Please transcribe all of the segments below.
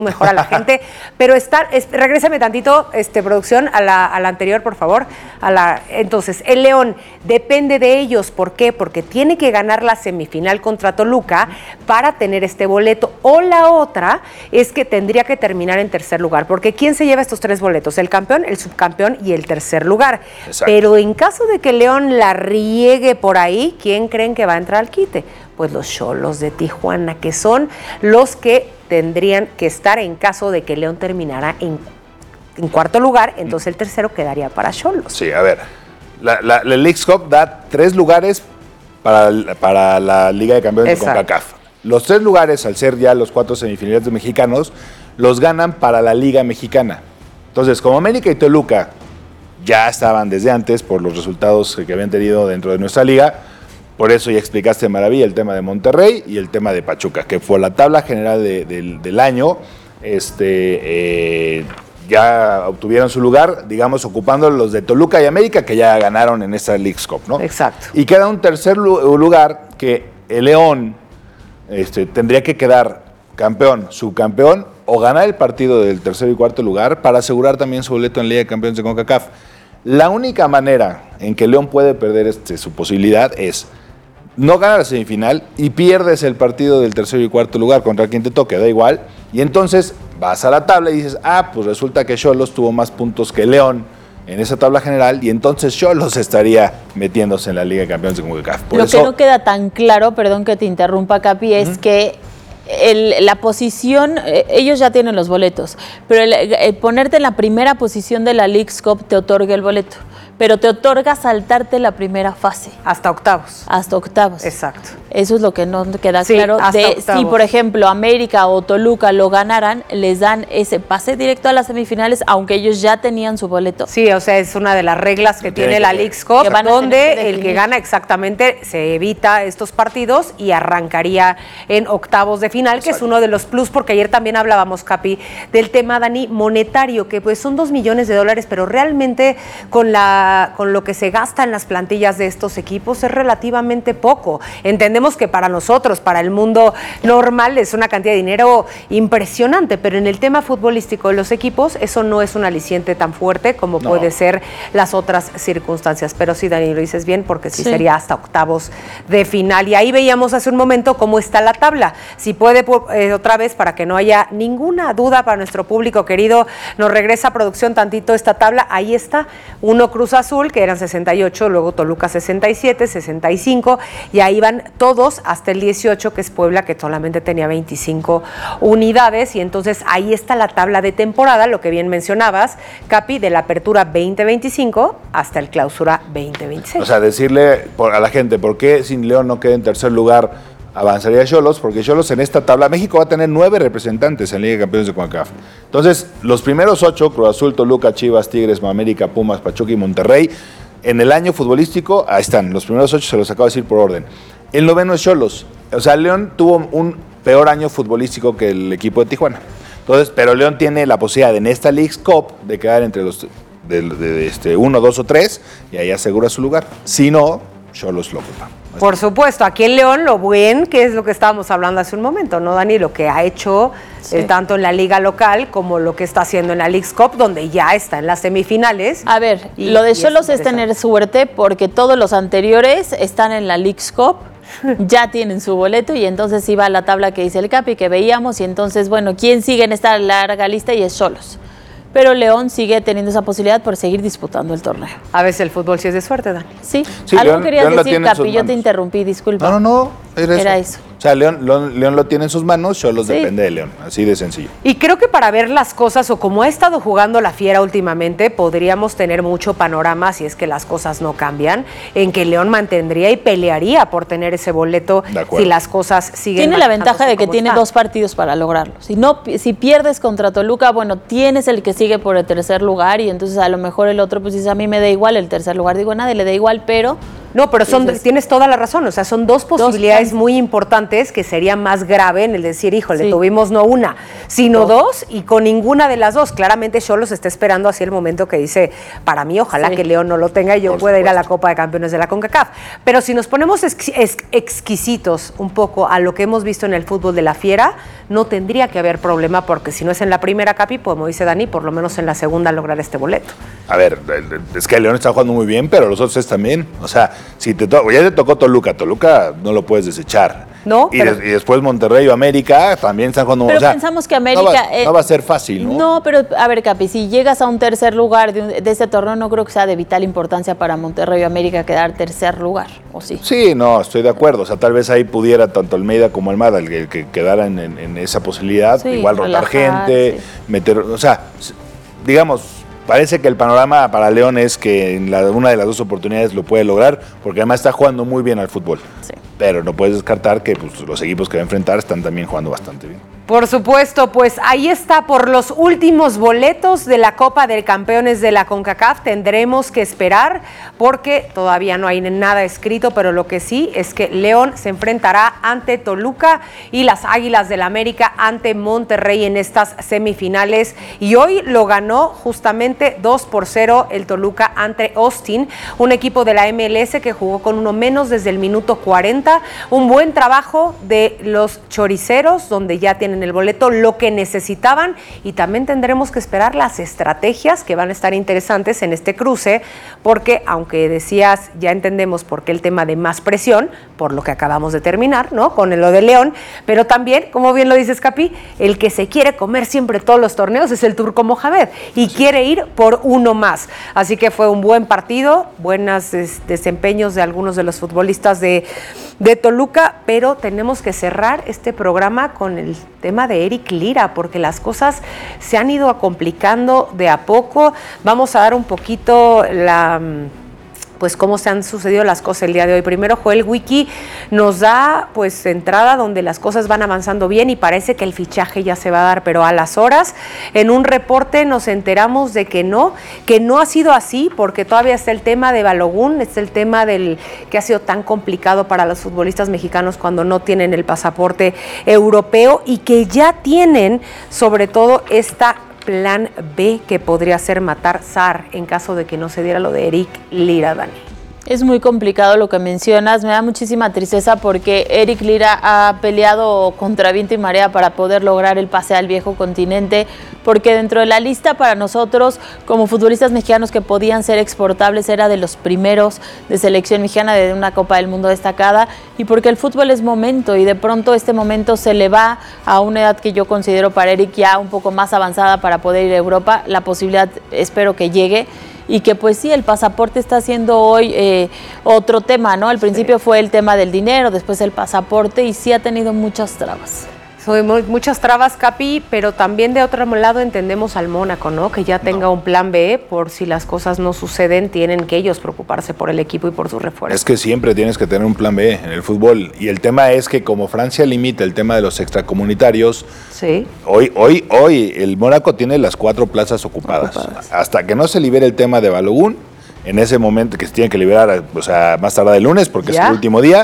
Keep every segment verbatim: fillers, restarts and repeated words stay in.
mejor a la gente, pero está, es, regrésame tantito, este, producción, a la, a la anterior, por favor. A la, entonces, el León depende de ellos. ¿Por qué? Porque tiene que ganar la semifinal contra Toluca para tener este boleto. O la otra es que tendría que terminar en tercer lugar, porque ¿quién se lleva estos tres boletos? El campeón, el subcampeón y el tercer lugar. Exacto. Pero en caso de que León la riegue por ahí, ¿quién creen que va a entrar al quite? Pues los Xolos de Tijuana, que son los que tendrían que estar en caso de que León terminara en, en cuarto lugar, entonces el tercero quedaría para Xolos. Sí, a ver, la, la, la Leagues Cup da tres lugares para, para la Liga de Campeones de CONCACAF. Los tres lugares, al ser ya los cuatro semifinalistas mexicanos, los ganan para la Liga Mexicana. Entonces, como América y Toluca ya estaban desde antes por los resultados que habían tenido dentro de nuestra liga, por eso ya explicaste de maravilla el tema de Monterrey y el tema de Pachuca, que fue la tabla general de, de, del año, este, eh, ya obtuvieron su lugar, digamos, ocupando los de Toluca y América, que ya ganaron en esta Leagues Cup, ¿no? Exacto. Y queda un tercer lugar que el León este, tendría que quedar campeón, subcampeón, o ganar el partido del tercer y cuarto lugar para asegurar también su boleto en Liga de Campeones de CONCACAF. La única manera en que León puede perder este, su posibilidad es no ganar la semifinal y pierdes el partido del tercer y cuarto lugar contra quien te toque, da igual, y entonces vas a la tabla y dices, ah, pues resulta que Xolos tuvo más puntos que León en esa tabla general y entonces Xolos estaría metiéndose en la Liga de Campeones de CONCACAF. Por Lo eso, que no queda tan claro, perdón que te interrumpa, Capi, es uh-huh. que el, la posición, eh, ellos ya tienen los boletos, pero el, el ponerte en la primera posición de la Leagues Cup te otorga el boleto, pero te otorga saltarte la primera fase. Hasta octavos. Hasta octavos. Exacto. Eso es lo que no queda sí, claro. Hasta de octavos. Si, por ejemplo, América o Toluca lo ganaran, les dan ese pase directo a las semifinales, aunque ellos ya tenían su boleto. Sí, o sea, es una de las reglas que tiene la Leagues Cup, donde que el que gana exactamente se evita estos partidos y arrancaría en octavos de final, Exacto. que es uno de los plus, porque ayer también hablábamos, Capi, del tema, Dani, monetario, que pues son dos millones de dólares, pero realmente con la con lo que se gasta en las plantillas de estos equipos es relativamente poco. Entendemos que para nosotros, para el mundo normal, es una cantidad de dinero impresionante, pero en el tema futbolístico de los equipos, eso no es un aliciente tan fuerte como no. puede ser las otras circunstancias. Pero sí, Dani, lo dices bien, porque sí, sí sería hasta octavos de final. Y ahí veíamos hace un momento cómo está la tabla. Si puede, eh, otra vez, para que no haya ninguna duda para nuestro público querido, nos regresa a producción tantito esta tabla. Ahí está, uno Cruz Azul, que eran sesenta y ocho, luego Toluca sesenta y siete, sesenta y cinco, y ahí van todos hasta el dieciocho, que es Puebla, que solamente tenía veinticinco unidades, y entonces ahí está la tabla de temporada, lo que bien mencionabas, Capi, de la apertura veinte veinticinco hasta el clausura veinte veintiséis. O sea, decirle a la gente, ¿por qué sin León no queda en tercer lugar? Avanzaría Xolos, porque Xolos en esta tabla, México va a tener nueve representantes en Liga de Campeones de CONCACAF. Entonces, los primeros ocho, Cruz Azul, Toluca, Chivas, Tigres, América, Pumas, Pachuca y Monterrey, en el año futbolístico, ahí están, los primeros ocho se los acabo de decir por orden. El noveno es Xolos. O sea, León tuvo un peor año futbolístico que el equipo de Tijuana. Entonces, pero León tiene la posibilidad en esta Leagues Cup de quedar entre los de, de, de este uno, dos o tres y ahí asegura su lugar. Si no, Xolos lo ocupa. Por supuesto, aquí en León lo buen, que es lo que estábamos hablando hace un momento, ¿no, Dani? Lo que ha hecho sí. eh, tanto en la liga local como lo que está haciendo en la Leagues Cup, donde ya está en las semifinales. A ver, y, lo de Xolos es, es tener suerte porque todos los anteriores están en la Leagues Cup, ya tienen su boleto y entonces iba a la tabla que dice el Capi, que veíamos, y entonces, bueno, ¿quién sigue en esta larga lista? Y es Xolos. Pero León sigue teniendo esa posibilidad por seguir disputando el torneo. A veces el fútbol sí es de suerte, Dani. Sí, sí algo León, querías León decir, Capi, yo te interrumpí, disculpa. No, no, no, era eso. Era eso. O sea, León, León, León lo tiene en sus manos, Xolos sí. depende de León, así de sencillo. Y creo que para ver las cosas, o como ha estado jugando la Fiera últimamente, podríamos tener mucho panorama, si es que las cosas no cambian, en que León mantendría y pelearía por tener ese boleto si las cosas siguen. Tiene la ventaja de que tiene está. dos partidos para lograrlo. Si no, si pierdes contra Toluca, bueno, tienes el que sigue por el tercer lugar y entonces a lo mejor el otro, pues dice, a mí me da igual el tercer lugar. Digo, a nadie le da igual, pero No, pero son, Entonces, tienes toda la razón, o sea, son dos posibilidades dos muy importantes que sería más grave en el decir, híjole, sí. tuvimos no una, sino dos. dos, y con ninguna de las dos. Claramente Xolos está esperando así el momento que dice, para mí, ojalá sí. que León no lo tenga y yo Por pueda supuesto. ir a la Copa de Campeones de la CONCACAF. Pero si nos ponemos ex, ex, exquisitos un poco a lo que hemos visto en el fútbol de la Fiera, no tendría que haber problema, porque si no es en la primera, Capi, pues, como dice Dani, por lo menos en la segunda lograr este boleto. A ver, es que el León está jugando muy bien, pero los otros también. O sea, si te to- ya te tocó Toluca, Toluca no lo puedes desechar. No, y, pero, de, y después Monterrey o América también están jugando. Pero o sea, pensamos que América no va, eh, no va a ser fácil, ¿no? No, pero a ver, Capi, si llegas a un tercer lugar de, un, de este torneo, no creo que sea de vital importancia para Monterrey o América quedar tercer lugar, ¿o sí? Sí, no, estoy de acuerdo. O sea, tal vez ahí pudiera tanto Almeida como Almada el que, que quedaran en, en esa posibilidad, sí, igual rotar relajar, gente, sí. meter, o sea, digamos. Parece que el panorama para León es que en la, una de las dos oportunidades lo puede lograr, porque además está jugando muy bien al fútbol. Sí. Pero no puedes descartar que pues, los equipos que va a enfrentar están también jugando bastante bien. Por supuesto, pues ahí está, por los últimos boletos de la Copa de Campeones de la CONCACAF tendremos que esperar, porque todavía no hay nada escrito, pero lo que sí es que León se enfrentará ante Toluca y las Águilas del América ante Monterrey en estas semifinales, y hoy lo ganó justamente dos por cero el Toluca ante Austin, un equipo de la M L S que jugó con uno menos desde el minuto cuarenta, un buen trabajo de los choriceros, donde ya tienen el boleto, lo que necesitaban, y también tendremos que esperar las estrategias que van a estar interesantes en este cruce, porque aunque decías, ya entendemos por qué el tema de más presión, por lo que acabamos de terminar, ¿no? Con lo de León, pero también, como bien lo dices, Capi, el que se quiere comer siempre todos los torneos es el Turco Mohamed, y sí. quiere ir por uno más, así que fue un buen partido, buenos des- desempeños de algunos de los futbolistas de, de Toluca, pero tenemos que cerrar este programa con el tema de Eric Lira, porque las cosas se han ido complicando de a poco. Vamos a dar un poquito la... pues cómo se han sucedido las cosas el día de hoy. Primero, Joel Wiki nos da pues entrada donde las cosas van avanzando bien y parece que el fichaje ya se va a dar, pero a las horas, en un reporte nos enteramos de que no, que no ha sido así, porque todavía está el tema de Balogun, está el tema del que ha sido tan complicado para los futbolistas mexicanos cuando no tienen el pasaporte europeo, y que ya tienen sobre todo esta plan B que podría ser matar Sarr en caso de que no se diera lo de Eric Lira, Dani. Es muy complicado lo que mencionas, me da muchísima tristeza porque Eric Lira ha peleado contra viento y marea para poder lograr el pase al viejo continente, porque dentro de la lista para nosotros como futbolistas mexicanos que podían ser exportables era de los primeros de selección mexicana de una Copa del Mundo destacada, y porque el fútbol es momento y de pronto este momento se le va a una edad que yo considero para Eric ya un poco más avanzada para poder ir a Europa. La posibilidad espero que llegue, y que pues sí, el pasaporte está siendo hoy eh, otro tema, ¿no? Al principio sí. fue el tema del dinero, después el pasaporte, y sí ha tenido muchas trabas. Son muchas trabas, Capi, pero también de otro lado entendemos al Mónaco, ¿no? Que ya tenga no. un plan B por si las cosas no suceden, tienen que ellos preocuparse por el equipo y por sus refuerzos. Es que siempre tienes que tener un plan B en el fútbol, y el tema es que como Francia limita el tema de los extracomunitarios, sí. hoy, hoy, hoy el Mónaco tiene las cuatro plazas ocupadas. ocupadas. Hasta que no se libere el tema de Balogun, en ese momento que se tiene que liberar, o sea, más tarde el lunes, porque ¿Ya? es el último día.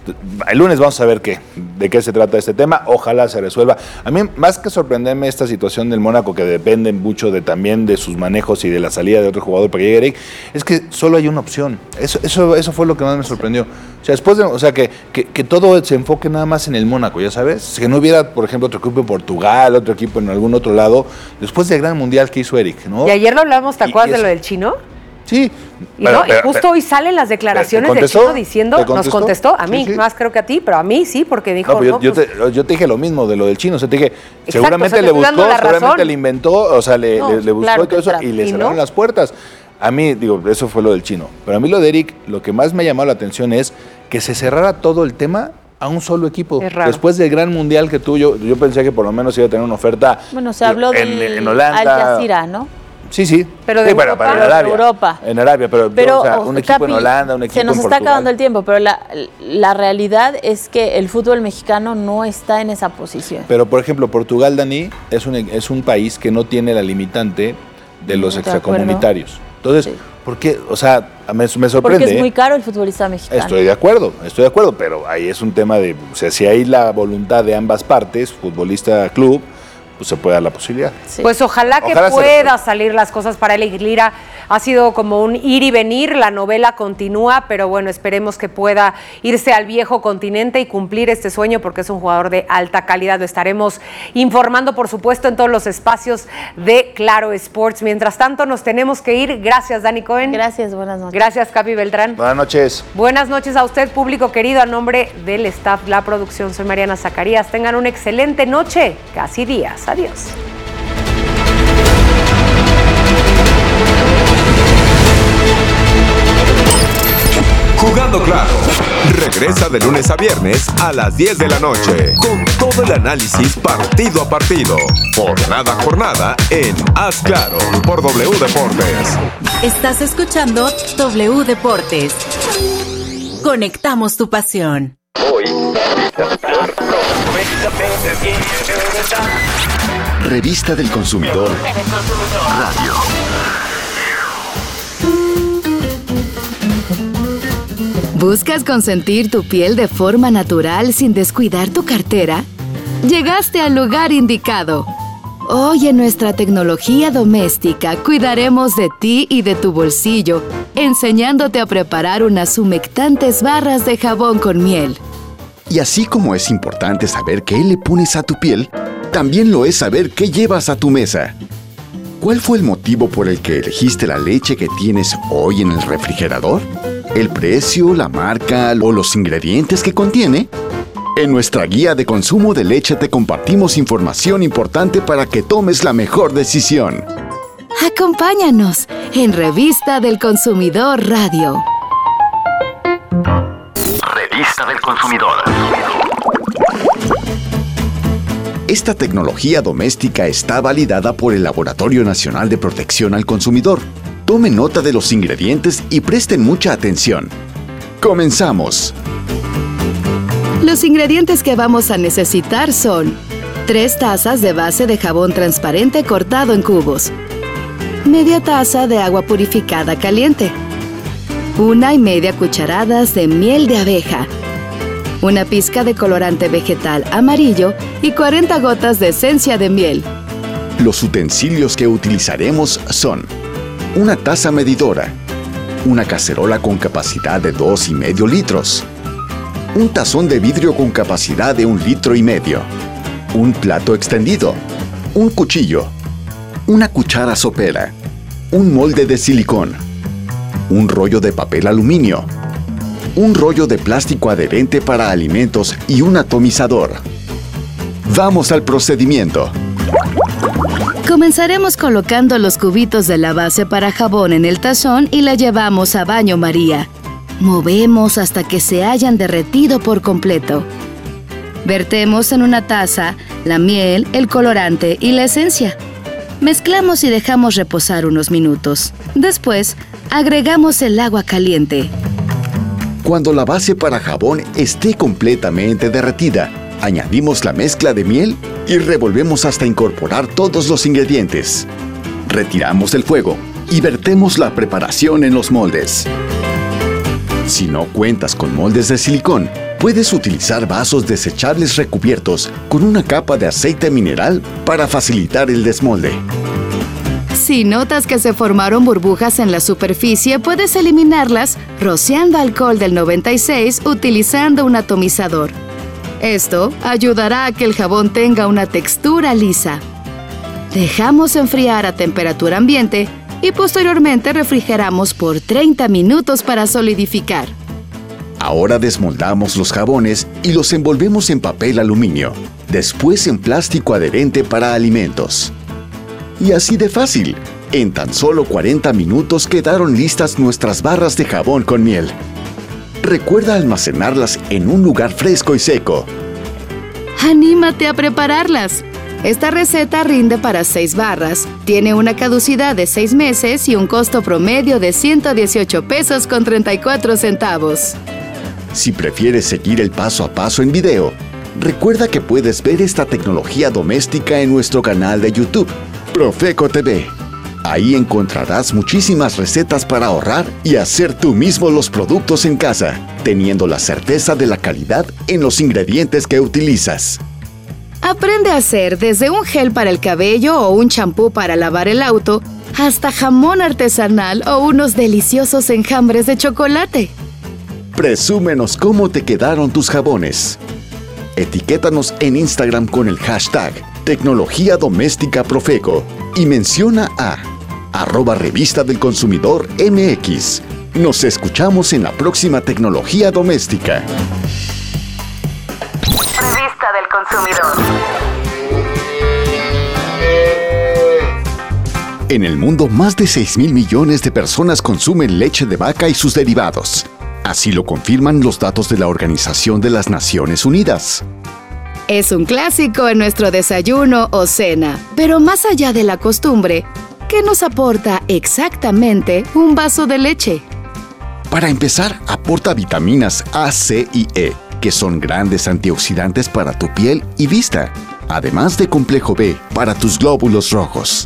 El lunes vamos a ver qué, de qué se trata este tema, ojalá se resuelva. A mí, más que sorprenderme esta situación del Mónaco, que depende mucho de también de sus manejos y de la salida de otro jugador para que llegue Eric, es que solo hay una opción. Eso, eso, eso fue lo que más me sorprendió. O sea, después de, o sea, que, que, que todo se enfoque nada más en el Mónaco, ya sabes, que no hubiera, por ejemplo, otro equipo en Portugal, otro equipo en algún otro lado, después del gran mundial que hizo Eric, ¿no? Y ayer lo hablamos, ¿te acuerdas de lo del chino? Sí. Y, pero, no, pero, y justo pero, hoy salen las declaraciones del Chino diciendo, contestó? nos contestó, a mí, sí, sí. más creo que a ti, pero a mí sí, porque dijo... No, yo, no, yo, pues, te, yo te dije lo mismo de lo del Chino, o sea, te dije, exacto, seguramente o sea, le buscó, seguramente le inventó, o sea, le, no, le, le buscó claro, y todo eso, y le y cerraron no. las puertas. A mí, digo, eso fue lo del Chino, pero a mí lo de Eric, lo que más me ha llamado la atención es que se cerrara todo el tema a un solo equipo. Después del gran mundial que tuvo, yo, yo pensé que por lo menos iba a tener una oferta. Bueno, se habló en, del en Holanda, Al Jazeera, ¿no? Sí, sí. Pero de sí, Europa, para, para en Arabia, Europa. En Arabia, pero, pero o sea, un equipo Capi, en Holanda, un equipo en Portugal. Se nos está acabando el tiempo, pero la, la realidad es que el fútbol mexicano no está en esa posición. Pero, por ejemplo, Portugal, Dani, es un, es un país que no tiene la limitante de los extracomunitarios. Entonces, sí. Porque, o sea, me, me sorprende. Porque es muy caro el futbolista mexicano. Estoy de acuerdo, estoy de acuerdo, pero ahí es un tema de, o sea, si hay la voluntad de ambas partes, futbolista, club, pues se puede dar la posibilidad. Sí. Pues ojalá que ojalá pueda salir las cosas para él. Lira ha sido como un ir y venir, la novela continúa, pero bueno, esperemos que pueda irse al viejo continente y cumplir este sueño porque es un jugador de alta calidad. Lo estaremos informando, por supuesto, en todos los espacios de Claro Sports. Mientras tanto, nos tenemos que ir. Gracias, Dani Cohen. Gracias, buenas noches. Gracias, Capi Beltrán. Buenas noches. Buenas noches a usted, público querido, a nombre del staff, la producción. Soy Mariana Zacarías. Tengan una excelente noche, casi días. Adiós. Jugando Claro, regresa de lunes a viernes a las diez de la noche con todo el análisis partido a partido, jornada a jornada en Haz Claro por W Deportes. Estás escuchando W Deportes. Conectamos tu pasión. Hoy, Revista del Consumidor Radio. ¿Buscas consentir tu piel de forma natural sin descuidar tu cartera? Llegaste al lugar indicado. Hoy en nuestra tecnología doméstica cuidaremos de ti y de tu bolsillo, enseñándote a preparar unas humectantes barras de jabón con miel. Y así como es importante saber qué le pones a tu piel, también lo es saber qué llevas a tu mesa. ¿Cuál fue el motivo por el que elegiste la leche que tienes hoy en el refrigerador? ¿El precio, la marca o los ingredientes que contiene? En nuestra guía de consumo de leche te compartimos información importante para que tomes la mejor decisión. Acompáñanos en Revista del Consumidor Radio. Revista del Consumidor. Esta tecnología doméstica está validada por el Laboratorio Nacional de Protección al Consumidor. Tomen nota de los ingredientes y presten mucha atención. ¡Comenzamos! Los ingredientes que vamos a necesitar son tres tazas de base de jabón transparente cortado en cubos, media taza de agua purificada caliente, una y media cucharadas de miel de abeja, una pizca de colorante vegetal amarillo y cuarenta gotas de esencia de miel. Los utensilios que utilizaremos son una taza medidora, una cacerola con capacidad de dos y medio litros, un tazón de vidrio con capacidad de un litro y medio, un plato extendido, un cuchillo, una cuchara sopera, un molde de silicón, un rollo de papel aluminio, un rollo de plástico adherente para alimentos y un atomizador. Vamos al procedimiento. Comenzaremos colocando los cubitos de la base para jabón en el tazón y la llevamos a baño María. Movemos hasta que se hayan derretido por completo. Vertemos en una taza la miel, el colorante y la esencia. Mezclamos y dejamos reposar unos minutos. Después, agregamos el agua caliente. Cuando la base para jabón esté completamente derretida, añadimos la mezcla de miel y revolvemos hasta incorporar todos los ingredientes. Retiramos del fuego y vertemos la preparación en los moldes. Si no cuentas con moldes de silicón, puedes utilizar vasos desechables recubiertos con una capa de aceite mineral para facilitar el desmolde. Si notas que se formaron burbujas en la superficie, puedes eliminarlas rociando alcohol del noventa y seis utilizando un atomizador. Esto ayudará a que el jabón tenga una textura lisa. Dejamos enfriar a temperatura ambiente y posteriormente refrigeramos por treinta minutos para solidificar. Ahora desmoldamos los jabones y los envolvemos en papel aluminio, después en plástico adherente para alimentos. Y así de fácil, en tan solo cuarenta minutos quedaron listas nuestras barras de jabón con miel. Recuerda almacenarlas en un lugar fresco y seco. ¡Anímate a prepararlas! Esta receta rinde para seis barras, tiene una caducidad de seis meses y un costo promedio de ciento dieciocho pesos con treinta y cuatro centavos. Si prefieres seguir el paso a paso en video, recuerda que puedes ver esta tecnología doméstica en nuestro canal de YouTube, Profeco T V. Ahí encontrarás muchísimas recetas para ahorrar y hacer tú mismo los productos en casa, teniendo la certeza de la calidad en los ingredientes que utilizas. Aprende a hacer desde un gel para el cabello o un champú para lavar el auto, hasta jamón artesanal o unos deliciosos enjambres de chocolate. Presúmenos cómo te quedaron tus jabones. Etiquétanos en Instagram con el hashtag Tecnología Doméstica Profeco y menciona a arroba Revista del Consumidor M X. Nos escuchamos en la próxima Tecnología Doméstica. Revista del Consumidor. En el mundo, más de seis mil millones de personas consumen leche de vaca y sus derivados. Así lo confirman los datos de la Organización de las Naciones Unidas. Es un clásico en nuestro desayuno o cena, pero más allá de la costumbre, ¿qué nos aporta exactamente un vaso de leche? Para empezar, aporta vitaminas A, C y E, que son grandes antioxidantes para tu piel y vista, además de complejo B para tus glóbulos rojos.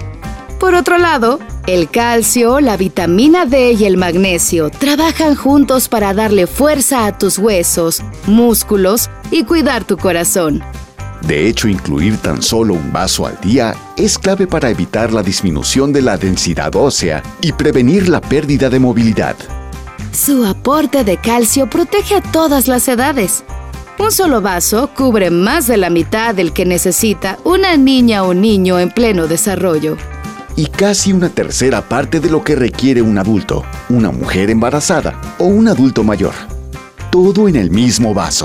Por otro lado, el calcio, la vitamina D y el magnesio trabajan juntos para darle fuerza a tus huesos, músculos y cuidar tu corazón. De hecho, incluir tan solo un vaso al día es clave para evitar la disminución de la densidad ósea y prevenir la pérdida de movilidad. Su aporte de calcio protege a todas las edades. Un solo vaso cubre más de la mitad del que necesita una niña o niño en pleno desarrollo. Y casi una tercera parte de lo que requiere un adulto, una mujer embarazada o un adulto mayor. Todo en el mismo vaso.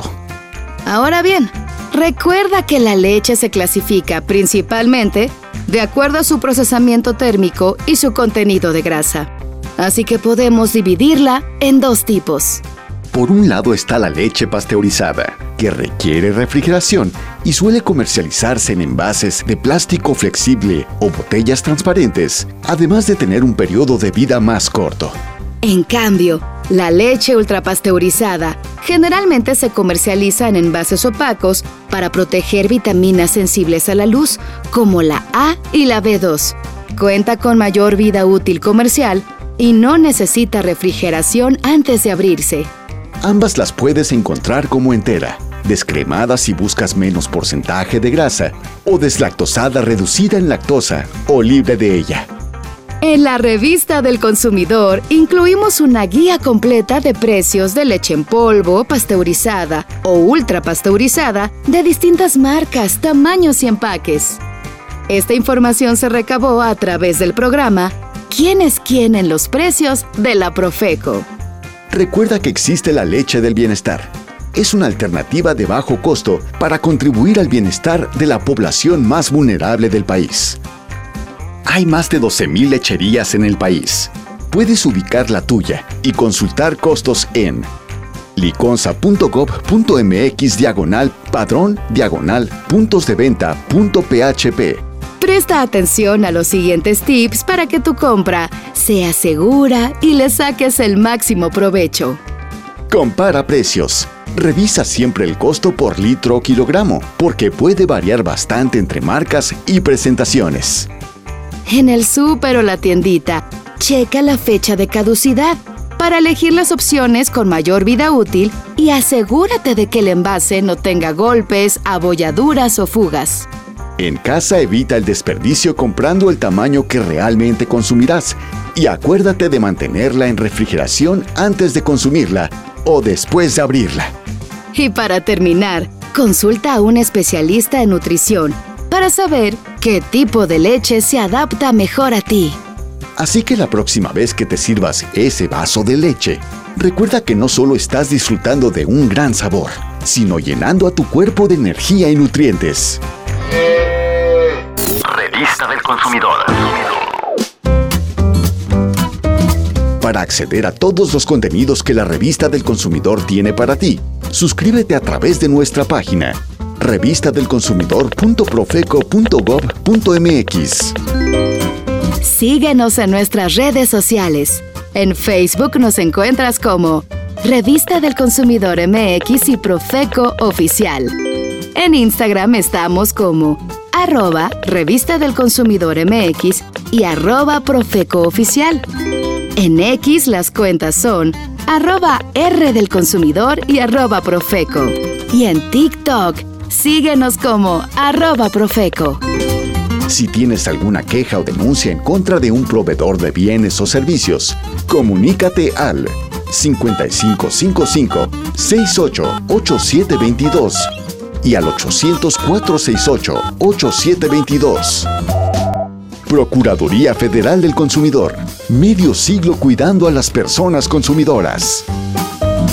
Ahora bien, recuerda que la leche se clasifica principalmente de acuerdo a su procesamiento térmico y su contenido de grasa. Así que podemos dividirla en dos tipos. Por un lado está la leche pasteurizada, que requiere refrigeración y suele comercializarse en envases de plástico flexible o botellas transparentes, además de tener un periodo de vida más corto. En cambio, la leche ultrapasteurizada generalmente se comercializa en envases opacos para proteger vitaminas sensibles a la luz, como la A y la B dos. Cuenta con mayor vida útil comercial y no necesita refrigeración antes de abrirse. Ambas las puedes encontrar como entera, descremada si buscas menos porcentaje de grasa, o deslactosada reducida en lactosa o libre de ella. En la Revista del Consumidor incluimos una guía completa de precios de leche en polvo, pasteurizada o ultrapasteurizada de distintas marcas, tamaños y empaques. Esta información se recabó a través del programa ¿Quién es quién en los precios de la Profeco? Recuerda que existe la leche del bienestar. Es una alternativa de bajo costo para contribuir al bienestar de la población más vulnerable del país. Hay más de doce mil lecherías en el país. Puedes ubicar la tuya y consultar costos en liconza.gov.mx diagonal padrón diagonal puntos de venta punto php. Presta atención a los siguientes tips para que tu compra sea segura y le saques el máximo provecho. Compara precios. Revisa siempre el costo por litro o kilogramo, porque puede variar bastante entre marcas y presentaciones. En el súper o la tiendita, checa la fecha de caducidad para elegir las opciones con mayor vida útil y asegúrate de que el envase no tenga golpes, abolladuras o fugas. En casa, evita el desperdicio comprando el tamaño que realmente consumirás y acuérdate de mantenerla en refrigeración antes de consumirla o después de abrirla. Y para terminar, consulta a un especialista en nutrición para saber qué tipo de leche se adapta mejor a ti. Así que la próxima vez que te sirvas ese vaso de leche, recuerda que no solo estás disfrutando de un gran sabor, sino llenando a tu cuerpo de energía y nutrientes. Revista del Consumidor. Para acceder a todos los contenidos que la Revista del Consumidor tiene para ti, suscríbete a través de nuestra página revista del consumidor punto profeco punto gov punto mx. Síguenos en nuestras redes sociales. En Facebook nos encuentras como Revista del Consumidor M X y Profeco Oficial. En Instagram estamos como arroba Revista del Consumidor M X y arroba Profeco Oficial. En X las cuentas son arroba R del Consumidor y arroba Profeco. Y en TikTok, síguenos como arroba Profeco. Si tienes alguna queja o denuncia en contra de un proveedor de bienes o servicios, comunícate al cincuenta y cinco cincuenta y cinco, sesenta y ocho, ochenta y siete veintidós y al ochocientos, cuatrocientos sesenta y ocho, ochenta y siete veintidós. Procuraduría Federal del Consumidor. Medio siglo cuidando a las personas consumidoras.